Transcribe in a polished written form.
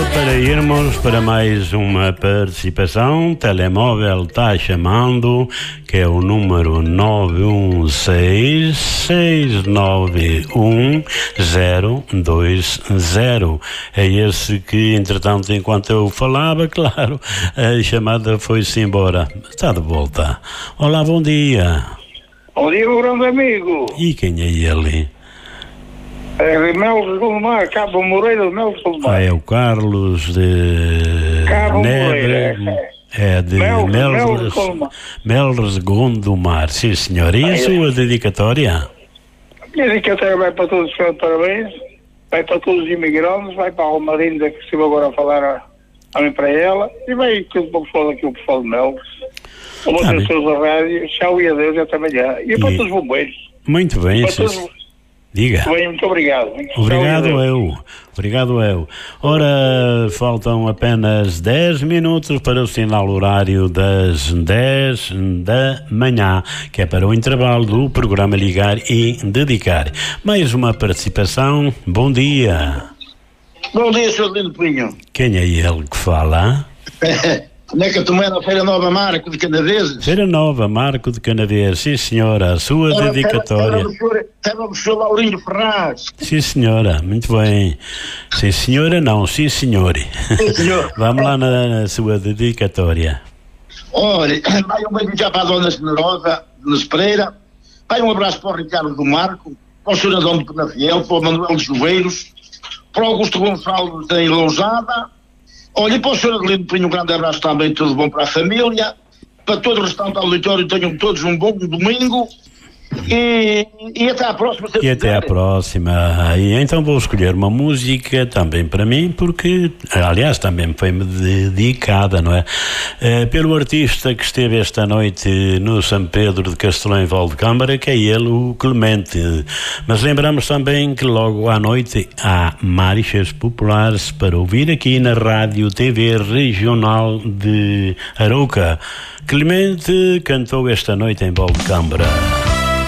para irmos para mais uma participação. Telemóvel está chamando, que é o número 916-691-020. É esse que, entretanto, enquanto eu falava, claro, a chamada foi-se embora. Está de volta. Olá, bom dia. Bom dia, meu grande amigo. E quem é ele? É Melo de Gondomar, Cabo Moreira de Melo de Gondomar. É o Carlos de Cabo Neve. Moreira. É de Melres de Gondomar, sim senhor. E a sua dedicatória? A minha dedicatória vai para todos os seus parabéns, vai para todos os imigrantes, vai para a Almarinda, que estive agora a falar também para ela, e vai tudo para o pessoal daqui, o pessoal de Melres. Vamos ter todos a rádio, tchau e adeus, até amanhã. E para todos os bombeiros. Muito bem, diga. Bem, muito obrigado. Obrigado eu. Ora, faltam apenas 10 minutos para o sinal horário das 10 da manhã, que é para o intervalo do programa Ligar e Dedicar. Mais uma participação. Bom dia. Bom dia, Sr. Lino Pinho. Quem é ele que fala? Neca Tomé, Feira Nova Marco de Canaveses. Feira Nova Marco de Canaveses, sim senhora, a sua dedicatória. Era o Sr. Laurinho Ferraz. Sim senhora, muito bem. Sim senhora não, sim senhor. Sim senhor. Vamos lá na sua dedicatória. Olha, vai um beijo já para a Dona Generosa, Dona Pereira. Vai um abraço para o Ricardo do Marco, para o Sr. Adão de Penafiel, para o Manuel de Joveiros, para o Augusto Gonçalves da Ilousada. Olha, e para o Sr. Adelino Pinho, um grande abraço também, tudo bom para a família. Para todo o restante auditório, tenham todos um bom domingo. E até à próxima. E até à próxima. E então vou escolher uma música também para mim, porque, aliás, também foi-me dedicada, não é? Pelo artista que esteve esta noite no São Pedro de Castelão em Valdecâmara, que é ele, o Clemente. Mas lembramos também que logo à noite há marchas populares para ouvir aqui na Rádio TV Regional de Arouca. Clemente cantou esta noite em Valdecâmara.